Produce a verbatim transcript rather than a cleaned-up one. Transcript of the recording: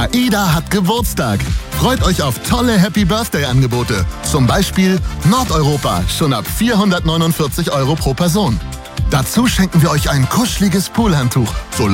AIDA hat Geburtstag. Freut euch auf tolle Happy Birthday-Angebote. Zum Beispiel Nordeuropa, schon ab vierhundertneunundvierzig Euro pro Person. Dazu schenken wir euch ein kuscheliges Poolhandtuch, so